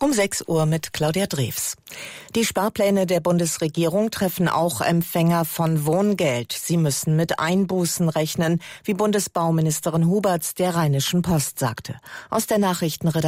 Um 6 Uhr mit Claudia Drews. Die Sparpläne der Bundesregierung treffen auch Empfänger von Wohngeld. Sie müssen mit Einbußen rechnen, wie Bundesbauministerin Huberts der Rheinischen Post sagte. Aus der Nachrichtenredaktion